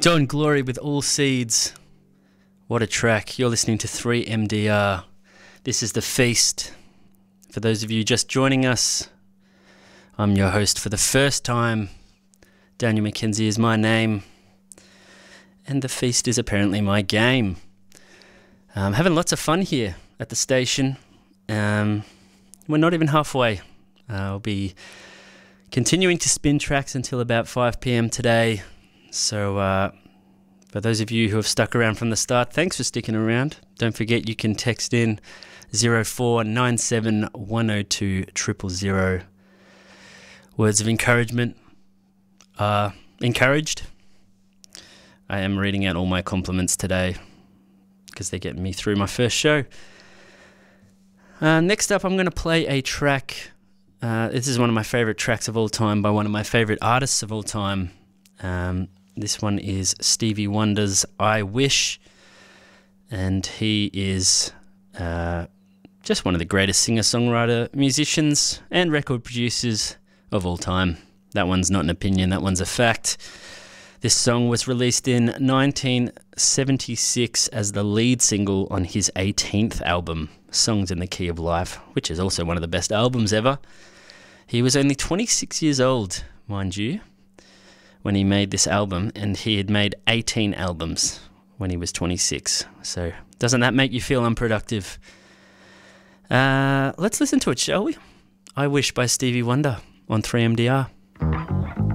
John Glory with All Seeds. What a track. You're listening to 3MDR. This is The Feast. For those of you just joining us, I'm your host for the first time. Daniel McKenzie is my name. And The Feast is apparently my game. I'm having lots of fun here at the station. We're not even halfway. I'll be continuing to spin tracks until about 5 p.m. today. So for those of you who have stuck around from the start, thanks for sticking around. Don't forget you can text in 0497 102 000. Words of encouragement are encouraged. I am reading out all my compliments today because they're getting me through my first show. Next up, I'm going to play a track. This is one of my favourite tracks of all time by one of my favourite artists of all time. This one is Stevie Wonder's I Wish, and he is just one of the greatest singer-songwriter, musicians, and record producers of all time. That one's not an opinion, that one's a fact. This song was released in 1976 as the lead single on his 18th album, Songs in the Key of Life, which is also one of the best albums ever. He was only 26 years old, mind you, when he made this album, and he had made 18 albums when he was 26. So doesn't that make you feel unproductive? Let's listen to it, shall we? I Wish by Stevie Wonder on 3MDR.